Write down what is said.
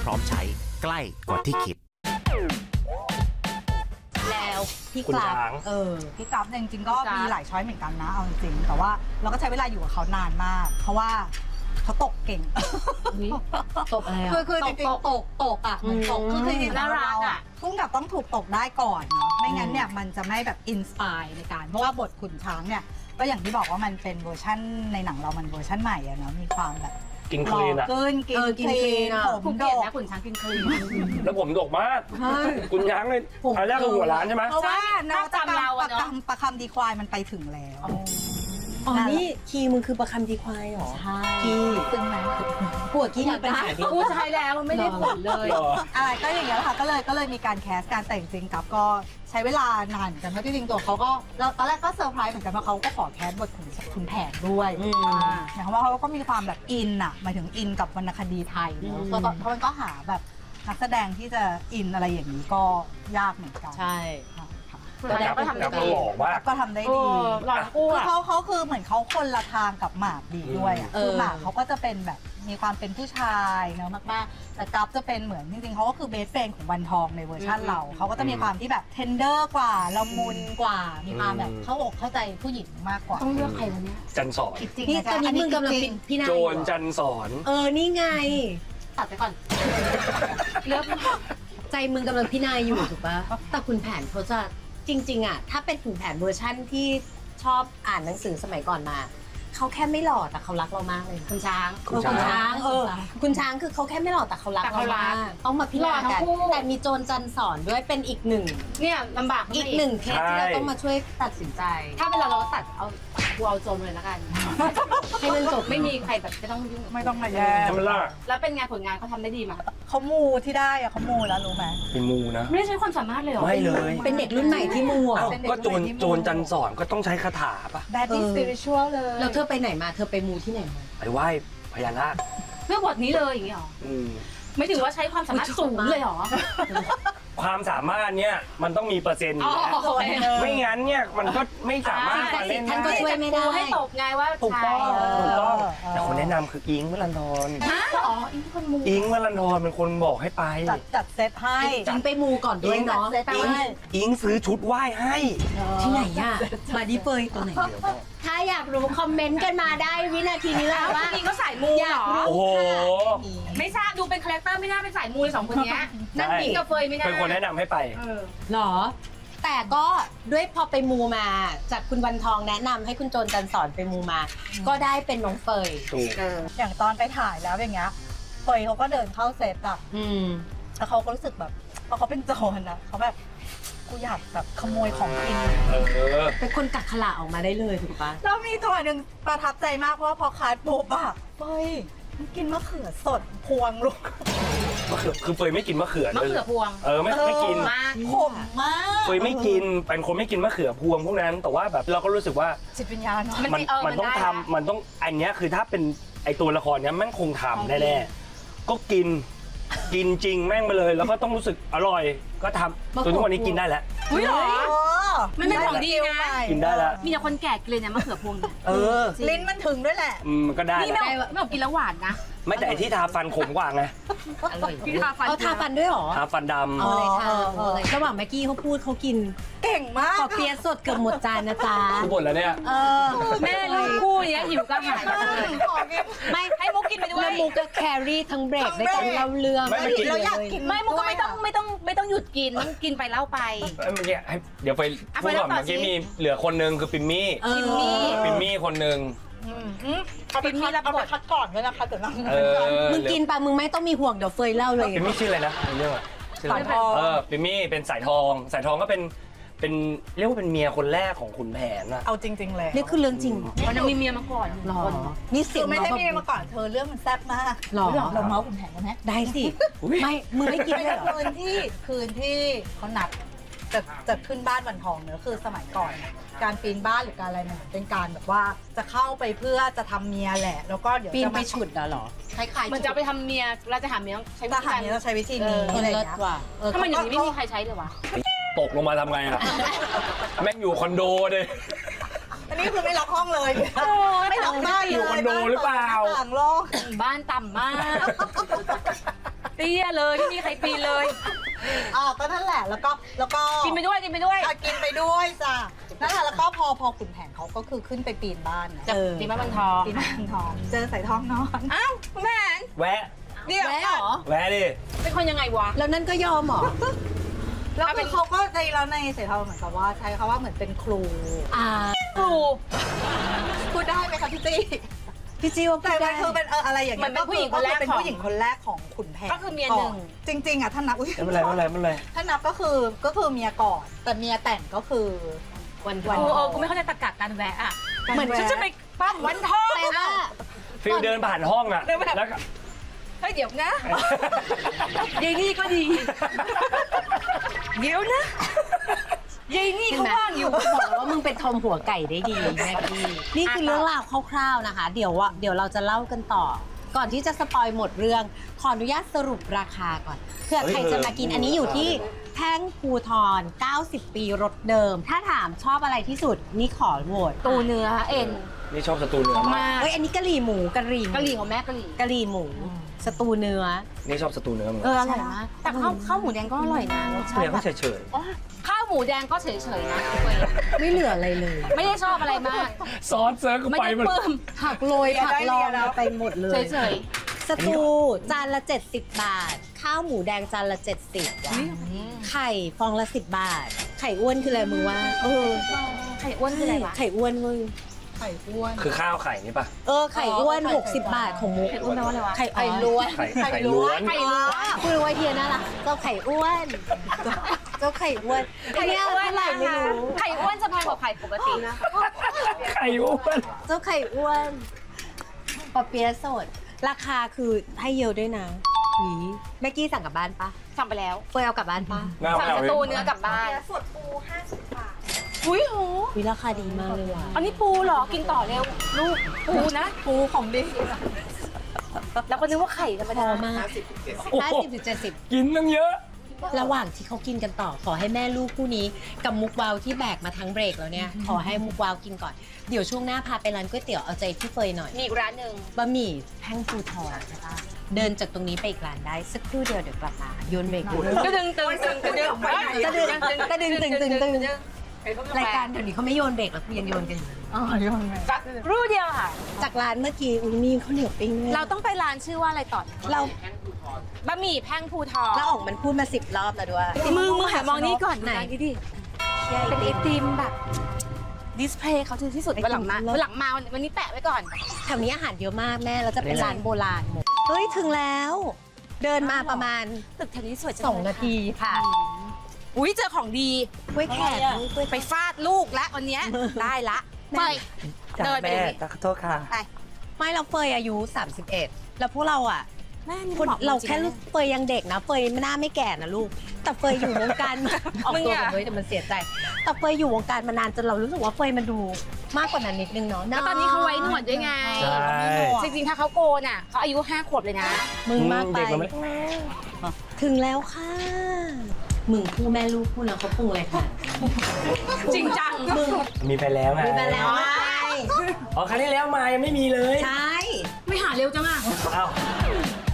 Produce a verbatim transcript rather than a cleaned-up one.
พร้อมใช้ใกล้กว่าที่คิดแล้วพี่กราฟเออพี่กราฟจริงๆก็มีหลายช้อยเหมือนกันนะเอาจริงๆแต่ว่าเราก็ใช้เวลาอยู่กับเขานานมากเพราะว่าเขาตกเก่งตกอะไรอ่ะคือคือจริงๆตกตกอ่ะมันตกคือจริงๆแล้วเราอ่ะพุ่งกับต้องถูกตกได้ก่อนเนาะไม่งั้นเนี่ยมันจะไม่แบบอินสปายในการเพราะว่าบทขุนช้างเนี่ยก็อย่างที่บอกว่ามันเป็นเวอร์ชั่นในหนังเรามันเวอร์ชั่นใหม่อะเนาะมีความแบบกินคลีนอะกินกินคลีนผมดกนะขุนช้างกินคลีนแล้วผมดกมากคุณช้างเลยอันแรกคือหัวล้านใช่ไหมเพราะว่านวัตกรรมประคำประคำดีควายมันไปถึงแล้วอ๋อนี่คีมึงคือประคำดีควายเหรอใช่คีซึ่งไหมปวดคีมีปัญหากูใช้แล้วมันไม่ได้ผลเลยอะไรก็อย่างเงี้ยค่ะก็เลยก็เลยมีการแคสการแต่งจริงกับก็ใช้เวลานานกันเพราะจริงๆตัวเขาก็ตอนแรกก็เซอร์ไพรส์เหมือนกันเพราะเขาก็ขอแคสบทขุนแผนด้วยหมายความว่าเขาก็มีความแบบอินอะหมายถึงอินกับวรรณคดีไทยเนาะเพราะมันก็หาแบบนักแสดงที่จะอินอะไรอย่างนี้ก็ยากเหมือนกันใช่แต่ก็ทำได้ดีก็ทำได้ดีคือเขาเขาคือเหมือนเขาคนละทางกับหมากดีด้วยอ่ะคือหมากเขาก็จะเป็นแบบมีความเป็นผู้ชายเนอะมากๆแต่กัฟจะเป็นเหมือนจริงๆเขาก็คือเบสเฟรนของวันทองในเวอร์ชันเราเขาก็จะมีความที่แบบเทนเดอร์กว่าละมุนกว่ามีความแบบเข้าอกเข้าใจผู้หญิงมากกว่าต้องเลือกใครวะเนี่ยจันสอนนี่ตอนนี้มึงกำลังเป็นพี่นายโจรจันสอนเออนี่ไงตัดไปก่อนเลือกใจมึงกำลังพี่นายอยู่ถูกปะแต่คุณแผนเขาจะจริงๆอ่ะถ้าเป็นขุนแผนเวอร์ชั่นที่ชอบอ่านหนังสือสมัยก่อนมาเขาแค่ไม่หล่อแต่เขารักเรามากเลยคุณช้างคุณช้างเออคุณช้างคือเขาแค่ไม่หล่อแต่เขารักเรามากต้องมาพิจารณากันแต่มีโจรจันสอนด้วยเป็นอีกหนึ่งเนี่ยลำบากอีกหนึ่งเคสที่เราต้องมาช่วยตัดสินใจถ้าเป็นเราเราก็ตัดเอากูเอาโจรเลยแล้วกันให้มันจบไม่มีใครแบบไม่ต้องยุ่งไม่ต้องมาแย่แล้วเป็นไงผลงานเขาทำได้ดีมั้ยเขามูที่ได้อะเขามูแล้วรู้ไหมเป็นมูนะไม่ได้ใช้ความสามารถเลยหรอไม่เลยเป็นเด็กรุ่นใหม่ที่มูอ่ะก็โจรโจรจันสอนก็ต้องใช้คาถาป่ะแบดดี้สปิริชวลเลยแล้วเธอไปไหนมาเธอไปมูที่ไหนมาไปไหว้พญานาคเพื่อบทนี้เลยอย่างนี้หรอไม่ถือว่าใช้ความสามารถสูงเลยหรอความสามารถเนี่ยมันต้องมีเปอร์เซ็นต์ไม่งั้นเนี่ยมันก็ไม่สามารถมาเล่นท่านก็ช่วยไม่ได้ให้ตบไงว่าถูกต้องถูกต้องแต่คนแนะนำคืออิงค์วรันทรอ๋ออิงค์คนมูอิงค์วรันทรเป็นคนบอกให้ไปจัดจัดเซตให้อิงไปมูก่อนด้วยเนาะอิงค์ซื้อชุดไหว้ให้ที่ไหนอ่ะมาดิเฟยตัวไหนถ้าอยากรู้คอมเมนต์กันมาได้วินาทีนี้แล้วว่าจริงก็สายมูอยากรู้โอ้โหไม่ทราบดูเป็นคาแรคเตอร์ไม่น่าเป็นสายมูเลยสองคนนี้นั่นอิงกับเฟยไม่น่าเป็นคนแนะนำให้ไปหรอแต่ก็ด้วยพอไปมูมาจากคุณวันทองแนะนำให้คุณโจรจันสอนไปมูมาก็ได้เป็นน้องเฟยอย่างตอนไปถ่ายแล้วอย่างเงี้ยเฟยเขาก็เดินเข้าเซตอ่ะแล้วเขาก็รู้สึกแบบพอเขาเป็นโจรนะเขาแบบกูอยากแบบขโมยของกินเป็นคนกัดขละออกมาได้เลยถูกปะแล้วมีตัวหนึ่งประทับใจมากเพราะว่าพอคัดปุ๊บอะเฟยมันกินมะเขือสดพวงลูกมะเขือคือเฟยไม่กินมะเขือมะเขือพวงเออไม่ไม่กินขมมากเฟยไม่กินเป็นคนไม่กินมะเขือพวงพวกนั้นแต่ว่าแบบเราก็รู้สึกว่าจิตวิญญาณมันมันต้องทำมันต้องอันนี้คือถ้าเป็นไอตัวละครเนี้ยแม่งคงทำแน่ๆก็กินกินจริงแม่งไปเลยแล้วก็ต้องรู้สึกอร่อยก็ทำจนทุกวันนี้กินได้แล้วอุ้ยหรอมันเป็นของดีนะกินได้แล้วมีแต่คนแก่กินเลยนะมะเขือพวงเออลิ้นมันถึงด้วยแหละมันก็ได้นี่ไม่ไม่กินแล้วหวานนะไม่แต่ไอที่ทาฟันขมกว่าไงอร่อยเอาทาฟันด้วยหรอทาฟันดำเอาเลยค่ะระหว่างแม็กกี้เขาพูดเขากินเก่งมากขอเปี๊ยะสดเกือบหมดจานนะจ๊ะทุกคนแล้วเนี่ยแม่ลูกคู่เนี้ยหิวก็หายไม่ให้มุกกินไปด้วยแล้วมุกก็แครี่ทั้งเบรกได้การเล่าเรื่องเราอยากกินไม่มุกก็ไม่ต้องไม่ต้องไม่ต้องหยุดกินต้องกินไปเล่าไปเมื่อกี้เดี๋ยวไปพูดก่อนเมื่อกี้มีเหลือคนนึงคือปิมมี่ปิมมี่ปิมมี่คนนึงเอาไปคัดเอาไปคัดก่อนเลยนะคะเดี๋ยวนะมึงกินปะมึงไม่ต้องมีห่วงเดี๋ยวเฟยเล่าเลยปิมมี่ชื่ออะไรนะเรื่องสายทองเออปิมมี่เป็นสายทองสายทองก็เป็นเป็นเรียกว่าเป็นเมียคนแรกของขุนแผนอะเอาจริงๆเลยนี่คือเรื่องจริงมันยังมีเมียมาก่อนหรอนี่เสียงไม่ได้มีเมียมาก่อนเธอเรื่องมันแซ่บมากหรอเราเมาส์ขุนแผนกันไหมได้สิไม่มึงไม่กินเลยเหรอคืนที่คืนที่เขานัดจะจะขึ้นบ้านวันทองเนอะคือสมัยก่อนการปีนบ้านหรือการอะไรเนี่ยเป็นการแบบว่าจะเข้าไปเพื่อจะทำเมียแหละแล้วก็เดี๋ยวปีนไปฉุดเหรอคล้ายๆมันจะไปทำเมียเราจะหาเมียใช้วิธีการนี้เราใช้วิธีนี้อะไรอย่างเงี้ยทำไมอย่างนี้ไม่มีใครใช้เลยวะตกลงมาทำไงอะแม่งอยู่คอนโดเลยอันนี้คือไม่ล็อกห้องเลยไม่ล็อกบ้านอยู่คอนโดหรือเปล่าต่างโลกบ้านต่ำมากเตี้ยเลยไม่มีใครปีนเลยอ่าก็นั่นแหละแล้วก็แล้วก็กินไปด้วยกินไปด้วยอ่ะกินไปด้วยจ้ะนั่นแหละแล้วก็พอพอขุนแผนเขาก็คือขึ้นไปปีนบ้านนะจะดีมากมันทองปีนบ้านทองเจอใส่ท้องนอนอ้าวคุณแผนแวะเดี๋ยวแวะเหรอแวะดิเป็นคนยังไงวะแล้วนั่นก็ยอมเหรอแล้วคือเขาก็ในแล้วในเสเขาเหมือนกับว่าใช้คำว่าเหมือนเป็นครูอ่าครูพูดได้ไหมคะพี่ตี้พี่จีว่าแต่พูดมัได้นคือเป็นเอออะไรอย่างเหมืเงี้อย นเป็นผู้หญิงคนแรกเป็นของผู้หญิงคนแรกของขุนแผนก็คือเมียหนึ่งจริง ๆอ่ะท่านนับอุ๊ยไม่เป็นไรไม่เป็นไรไม่เป็นไรท่านนับก็คือก็คือเมียก่อนแต่เมียแต่งก็คือวันทวัอน งกูเออกูไม่เข้าใจตรรกะการแวะอะเหมือนฉันจะไปปั้มวันทองแต่ว่าฟิลเดินผ่านห้องอ่ะเดินแบบแล้วก็เฮ้ยเดี๋ยวนะยายนี่ก็ดี เดี๋ยวนะยายนี่เห็นเขาไหมว่างอยู่บอกแล้วว่ามึงเป็นทอมหัวไก่ได้ดีแม่พี่นี่คือเรื่องราวคร่าวๆนะคะ เดี๋ยวว่าเดี๋ยวเราจะเล่ากันต่อ ก่อนที่จะสปอยหมดเรื่อง ขออนุญาตสรุปราคาก่อนเผื่อใครจะมากินอันนี้อยู่ที่แท่งภูทรเก้าสิบ ปีรสเดิม ถ้าถามชอบอะไรที่สุดนี่ขอโหวตตูเนื้อเอ็นนี่ชอบสตูเนื้อมากมากเอ้ยอันนี้กะหรี่หมูกะหรี่หมูกะหรี่ของแม่กะหรี่กะหรี่หมูสตูเนื้อนี่ชอบสตูเนื้อมึงเอออร่อยมากแต่ข้าวข้าวหมูแดงก็อร่อยนะรสชาเนี่ยติเขาแบบเฉยอ๋อข้าวหมูแดงก็เฉยๆนะเฟยไม่เหลืออะไรเลยไม่ได้ชอบอะไรมากๆซอสเซิร์ฟก็ไม่ไปได้หมดปลื้มผักโรยผักลองไปหมดเลยเฉยสตูจานละ เจ็ดสิบบาท ข้าวหมูแดงจานละ เจ็ดสิบ ไข่ฟองละ สิบบาท ไข่อ้วนคืออะไรมึงว่าเออๆไข่อ้วนคืออะไรวะไข่อ้วนมึงไข่อ้วนคือข้าวไข่นี่ปะเออไข่อ้วนอ๋อหกสิบบาทของมุกไข่อ้วนแปลว่าอะไรวะไข่ไข่อ๋อล้วนไข่ไข่ล้วนไข่ล้วนคุณรู้ว่าเฮียน่ารักเจ้าไข่อ้วนเจ้าไข่อ้วนอันเนี้ยเท่าไหร่ไม่รู้ไข่อ้วนจะแพงกว่าไข่ปกตินะไข่อ้วนเจ้าไข่อ้วนปอเปี๊ยะสด ราคาคือให้เยอะด้วยนะหวีแม่กี้สั่งกลับบ้านปะสั่งไปแล้วเฟยเอากลับบ้านปะไม่เอาสั่งไม่เอาสตูเนื้อกลับบ้านสดปูห้าสิบบาทอุ้ยโหวิราคาดีมากเลยว่ะอันนี้ปูเหรอ กินต่อเร็ว ลูก ปูนะปูของดีแล้วก็นึกว่าไข่ธรรมพดาอมากโอ้ห้าโหสิบถึงเจ็ดสิบกินตั้งเยอะระหว่างที่เขากินกันต่อ ขอให้แม่ลูกคู่นี้ กับมุกวาวที่แบกมาทั้งเบรกแล้วเนี่ย ขอให้มุกวาวกินก่อน เดี๋ยวช่วงหน้าพาไปร้านก๋วยเตี๋ยวเอาใจพี่เฟยหน่อยมีอีกร้านหนึ่งบะหมี่แท่งฟูทองใช่ปะเดินจากตรงนี้ไปอีกร้านได้ สักครู่เดียวเดี๋ยวกลับมาโยนเบรกดูก็ดึงตึงตึงตึงตึงกระดึงกระดึงตึงตึงตึงรายการเดี๋ยวนี้เขาไม่โยนเบรกแล้วกูยังโยนกันอยู่อ๋อยังไงสักรู้เดียวค่ะจากร้านเมื่อกี้อุ้ยมีข้าวเหนียวปิ้งด้วยเราต้องไปร้านชื่อว่าอะไรต่อเราบะหมี่แพ่งภูทองแล้วออกมันพูดมาสิบรอบแล้วด้วยมึงมึงหันมองนี่ก่อนไหนดิดิเป็นไอติมแบบดิสเพลย์เขาถึงที่สุดวันหลังมาวันหลังมาวันนี้แปะไว้ก่อนแถวนี้อาหารเยอะมากแม่เราจะเป็นร้านโบราณหมดเฮ้ยถึงแล้ว เดินมาประมาณตึกแถวนี้สวยจัสองนาทีค่ะอุ้ยเจอของดีกล้วยแขกกล้วยไปฟาดลูกแล้ววันเนี้ยได้ละไปเดินไปเลยขอโทษค่ะไปไม่เราเฟยอายุ สามสิบเอ็ด แล้วพวกเราอ่ะแม่นี่คนบอกเราแค่จงๆลูนะกเฟยยังเด็กนะเฟยหน้าไม่แก่นะลูก แต่เฟยอยู่วงการมาออกมึงตัวอะกันเลยแต่มันเสียใจ แต่เฟยอยู่วงการมานานจนเรารู้สึกว่าเฟยมันดูมากกว่านั้นนิดนึงเนาะแล้วตอนนี้เขาไว้หนวดด้วยไงใช่จริงๆ ถ้าเขาโกนอ่ะเขาอายุห้าขวบเลยนะมึงมากไปเด็กเราไม่ถึงแล้วค่ะ มึงคู่แม่ลูกคู่นะเขาปรุงอะไรค่ะจริงจังมึงมีไปแล้วไงมีไปแล้วไงอ๋อครั้งที่แล้วมายังไม่มีเลยใช่ไม่หาเร็วจังอ่ะอ้าว